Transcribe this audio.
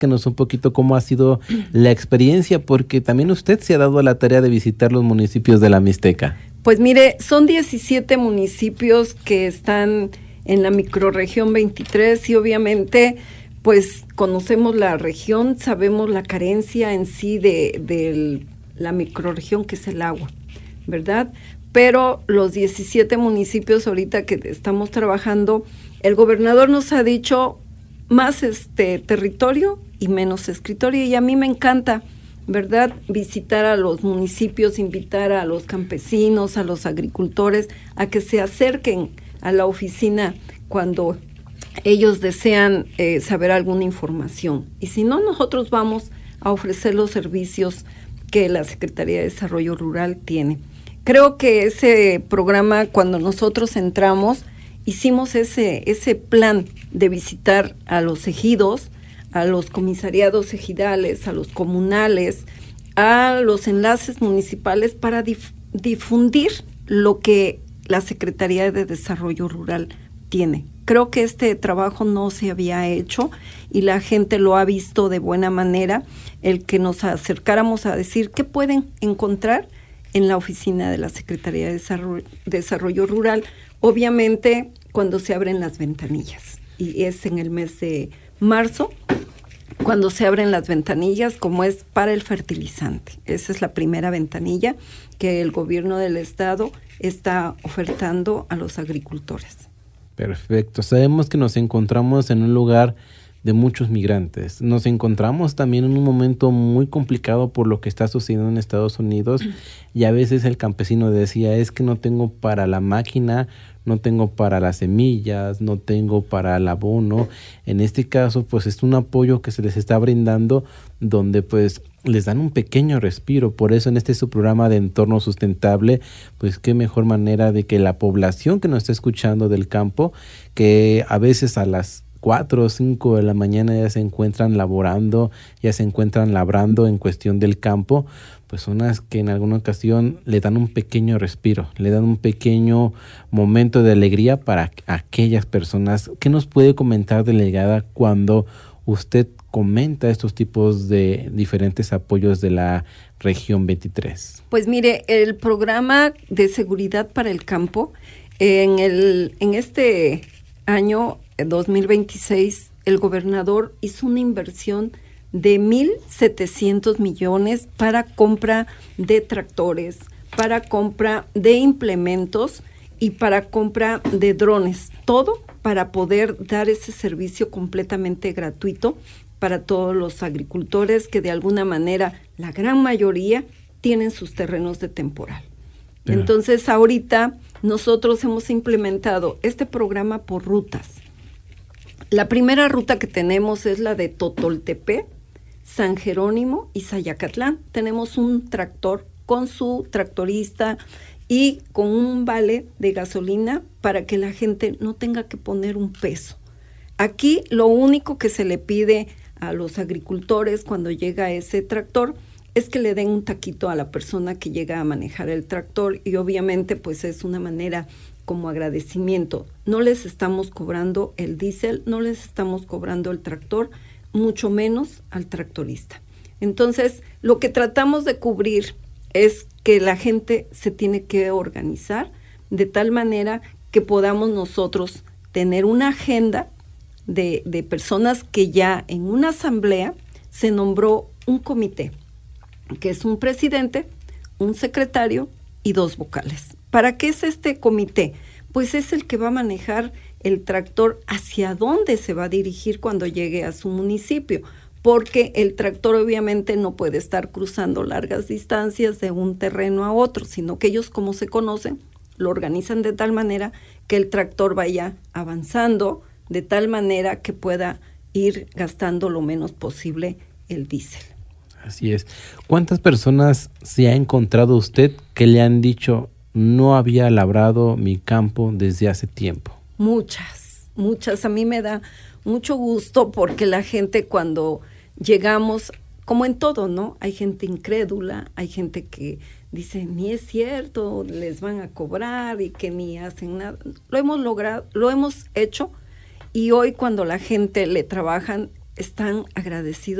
Platícanos un poquito cómo ha sido la experiencia, porque también usted se ha dado la tarea de visitar los municipios de la Mixteca. Pues mire, son 17 municipios que están en la microrregión 23 y obviamente pues conocemos la región, sabemos la carencia en sí de la microrregión, que es el agua, ¿verdad? Pero los 17 municipios ahorita que estamos trabajando, el gobernador nos ha dicho más territorio y menos escritorio, y a mí me encanta, ¿verdad?, visitar a los municipios, invitar a los campesinos, a los agricultores, a que se acerquen a la oficina cuando ellos desean saber alguna información. Y si no, nosotros vamos a ofrecer los servicios que la Secretaría de Desarrollo Rural tiene. Creo que ese programa, cuando nosotros entramos, hicimos ese plan de visitar a los ejidos, a los comisariados ejidales, a los comunales, a los enlaces municipales para difundir lo que la Secretaría de Desarrollo Rural tiene. Creo que este trabajo no se había hecho y la gente lo ha visto de buena manera, el que nos acercáramos a decir qué pueden encontrar en la oficina de la Secretaría de Desarrollo Rural, obviamente cuando se abren las ventanillas, y es en el mes de marzo, cuando se abren las ventanillas, como es para el fertilizante. Esa es la primera ventanilla que el gobierno del estado está ofertando a los agricultores. Perfecto. Sabemos que nos encontramos en un lugar de muchos migrantes. Nos encontramos también en un momento muy complicado por lo que está sucediendo en Estados Unidos, y a veces el campesino decía, es que no tengo para la máquina, no tengo para las semillas, no tengo para el abono. En este caso, pues es un apoyo que se les está brindando, donde pues les dan un pequeño respiro. Por eso en este su programa de entorno sustentable, pues qué mejor manera de que la población que nos está escuchando del campo, que a veces a las 4 o 5 de la mañana ya se encuentran laborando, ya se encuentran labrando en cuestión del campo, pues son las que en alguna ocasión le dan un pequeño respiro, le dan un pequeño momento de alegría para aquellas personas. ¿Qué nos puede comentar, delegada, cuando usted comenta estos tipos de diferentes apoyos de la región 23? Pues mire, el programa de seguridad para el campo, en este año 2026, el gobernador hizo una inversión de 1,700 millones para compra de tractores, para compra de implementos y para compra de drones, todo para poder dar ese servicio completamente gratuito para todos los agricultores que de alguna manera, la gran mayoría, tienen sus terrenos de temporal. Entonces, ahorita nosotros hemos implementado este programa por rutas. La primera ruta que tenemos es la de Totoltepec, San Jerónimo y Zayacatlán. Tenemos un tractor con su tractorista y con un vale de gasolina para que la gente no tenga que poner un peso. Aquí lo único que se le pide a los agricultores cuando llega ese tractor es que le den un taquito a la persona que llega a manejar el tractor, y obviamente pues es una manera como agradecimiento. No les estamos cobrando el diésel, no les estamos cobrando el tractor, mucho menos al tractorista. Entonces, lo que tratamos de cubrir es que la gente se tiene que organizar de tal manera que podamos nosotros tener una agenda de personas que ya en una asamblea se nombró un comité, que es un presidente, un secretario y 2 vocales. ¿Para qué es este comité? Pues es el que va a manejar el tractor hacia dónde se va a dirigir cuando llegue a su municipio, porque el tractor obviamente no puede estar cruzando largas distancias de un terreno a otro, sino que ellos, como se conocen, lo organizan de tal manera que el tractor vaya avanzando, de tal manera que pueda ir gastando lo menos posible el diésel. Así es. ¿Cuántas personas se ha encontrado usted que le han dicho, no había labrado mi campo desde hace tiempo? Muchas. A mí me da mucho gusto porque la gente, cuando llegamos, como en todo, ¿no? Hay gente incrédula, hay gente que dice, ni es cierto, les van a cobrar y que ni hacen nada. Lo hemos logrado, lo hemos hecho, y hoy cuando la gente le trabajan, están agradecidos